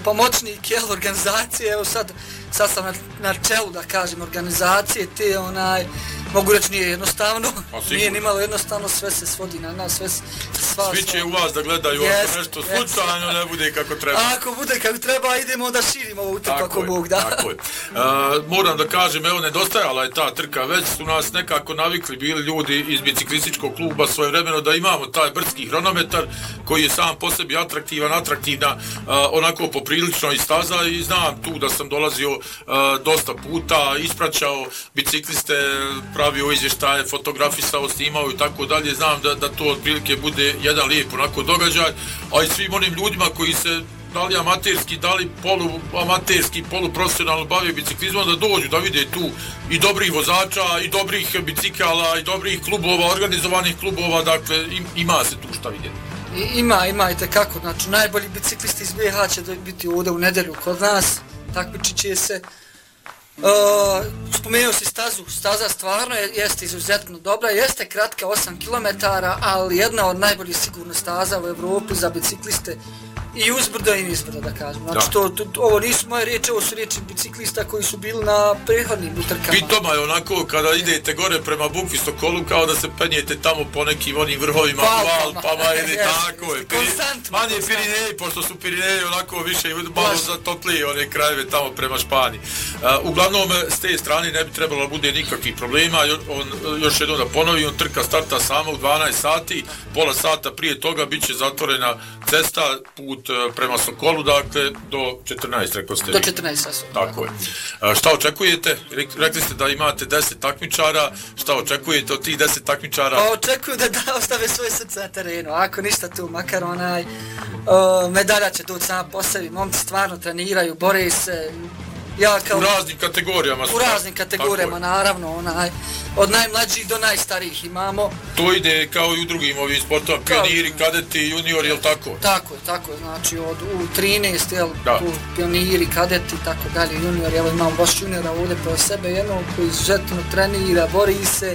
pomoćnik organizacije, evo sad sam na čelu, da kažem, organizacije, te mogu reći nije jednostavno, nije nimalo jednostavno, sve se svodi na nas, svi će u vas da gledaju ako nešto slučajno ne bude kako treba. Ako bude kako treba, idemo da širimo ovu trku ako Bog da. Tako je. Moram da kažem, evo, nedostajala je ta trka, već su nas nekako navikli bili ljudi iz biciklističkog kluba svojevremeno da imamo taj brdski hronometar koji je sam po sebi atraktivna, onako poprilično i staza i znam tu da sam dolazio dosta puta, ispraćao bicikliste, pravio izvještaje, fotografisao, snimao i tako dalje. Znam da to otprilike bude jedan lijep onako događaj, a i svim onim ljudima koji se da li amaterski, da li poluamaterski, poluprofesionalno bave biciklizmom, da dođu da vide tu i dobrih vozača, i dobrih bicikala, i dobrih klubova, organizovanih klubova, dakle ima se tu šta vidjeti. Ima i tekako, znači najbolji biciklisti iz BiH će biti ovdje u nedjelju kod nas, takmičit će se. Spomenuo si staza stvarno jeste izuzetno dobra, jeste kratka 8 km, ali jedna od najboljih sigurno staza u Evropi za bicikliste i uzbrdo i nizbrdo, da kažem. Znači, ovo nisu moje riječi, ovo su riječi biciklista koji su bili na prethodnim utrkama. Pitoma je onako kada idete gore prema Bukvi Stokolu, kao da se penjete tamo po nekim onim vrhovima, Alpama ili tako je. Manje Pirineji, pošto su Pirineji onako više malo zatoplije one krajeve tamo prema Španiji. Uglavnom, s te strane ne bi trebalo bude nikakvih problema. Još jednom da ponovim, trka starta samo u 12 sati, pola sata prije toga bit će zatvorena cesta, put prema Sokolu, dakle, do 14, rekao ste. Do 14 sasvim. Tako je. Šta očekujete? Rekli ste da imate 10 takmičara. Šta očekujete od tih 10 takmičara? Pa očekuju da ostave svoje srce na terenu. Ako ništa tu, makar medalja će doći sama po sebi. Momci stvarno treniraju, bore se. U raznim kategorijama. U raznim kategorijama, naravno. Od najmlađih do najstarijih imamo. To ide kao i u drugim ovim sportovima, pioniri, kadeti, juniori, je li tako? Tako, znači od U13, jel, pioniri, kadeti, tako dalje, juniori, evo imamo baš juniora ovdje pro sebe, jednog koji izuzetno trenira, bori se.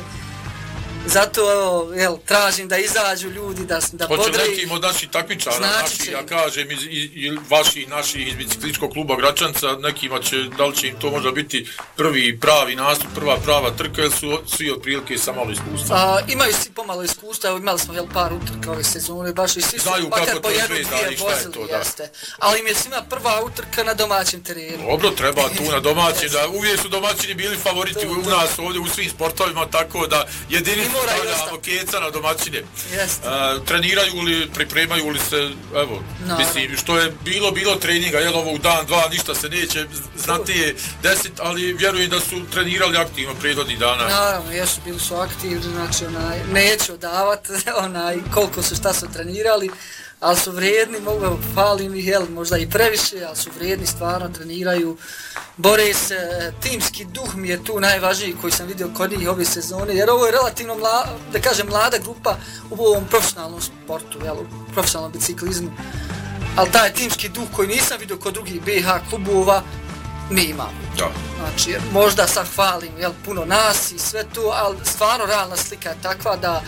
Zato, jel, tražim da izađu ljudi, da bodre. Hoće nekim od naših takmičara, ja kažem, i vaših, naših iz biciklističkog kluba Gračanca, nekima će, da li će im to možda biti prvi pravi nastup, prva prava trka, ili su svi otprilike sa malo iskustva? Imaju svi pomalo iskustva, evo imali smo par utrka ove sezone, baš i svi su makar po jednu dvije vozili, jeste. Ali im je svima prva utrka na domaćem terenu. Dobro, treba tu na domaćem, da uvijek su domaćini bili favoriti u nas ovdje u svim sportovima, tako da jedini stavljamo keca na domaćine. Treniraju li, pripremaju li se, evo, mislim, što je bilo treninga, jel ovo u dan, dva, ništa se neće znati 10, ali vjerujem da su trenirali aktivno prethodnih dana. Naravno, jesu, bili su aktivni, znači neću odavati koliko su šta su trenirali, ali su vrijedni, falim ih, možda i previše, ali su vrijedni, stvarno treniraju, bore se, timski duh mi je tu najvažniji koji sam vidio kod njih ove sezone, jer ovo je relativno mlada grupa u ovom profesionalnom sportu, u profesionalnom biciklizmu, ali taj timski duh koji nisam vidio kod drugih BiH klubova, mi imamo. Znači, možda sad hvalim puno nas i sve tu, ali stvarno realna slika je takva da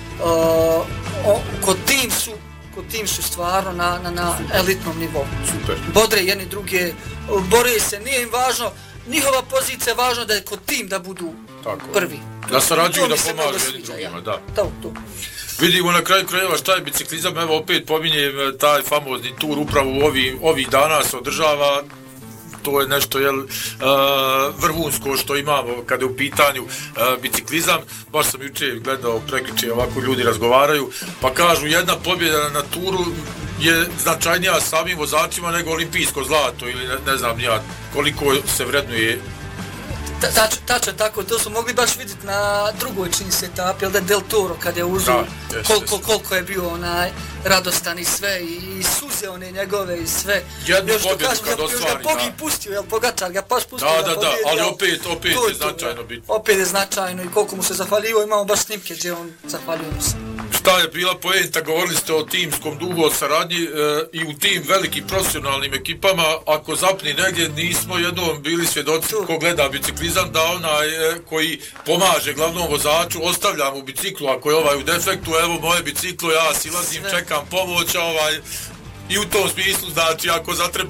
kod tim su stvarno na elitnom nivou. Super. Bodre jedni druge, bore se, nije im važno, njihova pozicija je važno da je kod tim da budu prvi. Da sarađuju, da pomažu jednim drugima, da. To. Vidimo na kraju krajeva šta je biciklizam, evo opet pominjem taj famozni tur upravo ovih dana se održava. To je nešto vrhunsko što imamo kada je u pitanju biciklizam. Baš sam jučer gledao, prekjučer ovako ljudi razgovaraju, pa kažu jedna pobjeda na turu je značajnija samim vozačima nego olimpijsko zlato ili ne znam ja koliko se vrednuje. Tačno tako, to smo mogli baš vidjeti na drugoj čini se etapi, da je Del Toro kad je uzeo koliko je bio radostan i sve, i suze one njegove i sve. Jednu pobjedu kad ostvari. Još ga Bog i pustio, Pogačar ga baš pustio da pobjedi. Ali opet je značajno bitno. Opet je značajno i koliko mu se zahvaljivo, imamo baš snimke gdje on zahvalio mu se. Šta je bila poenta, govorili ste o timskom duhu, o saradnji i u tim velikim profesionalnim ekipama, ako zapni negdje, nismo jednom bili svjedoci ko gleda biciklizam, da onaj koji pomaže glavnom vozaču, ostavlja mu biciklu, ako je ovaj u defektu, evo moje biciklo, ja silazim, čekam pomoć, i u tom smislu, znači, ako zatreba